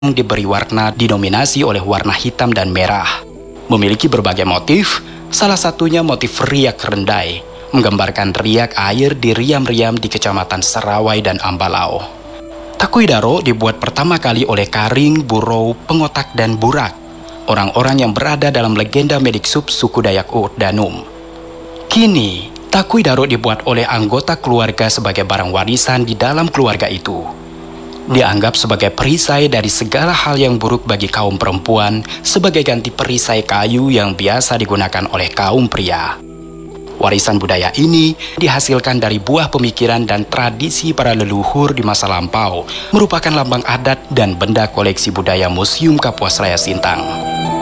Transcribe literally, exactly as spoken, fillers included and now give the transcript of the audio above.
diberi warna didominasi oleh warna hitam dan merah. Memiliki berbagai motif, salah satunya motif riak rendai, menggambarkan riak air di riam-riam di Kecamatan Serawai dan Ambalau. Takuidaro dibuat pertama kali oleh Karing, Burou, Pengotak, dan Burak, orang-orang yang berada dalam legenda Mediksub suku Dayak Uut Danum. Kini, Takuidaro dibuat oleh anggota keluarga sebagai barang warisan di dalam keluarga itu. Dianggap sebagai perisai dari segala hal yang buruk bagi kaum perempuan sebagai ganti perisai kayu yang biasa digunakan oleh kaum pria. Warisan budaya ini dihasilkan dari buah pemikiran dan tradisi para leluhur di masa lampau, merupakan lambang adat dan benda koleksi budaya Museum Kapuas Raya Sintang.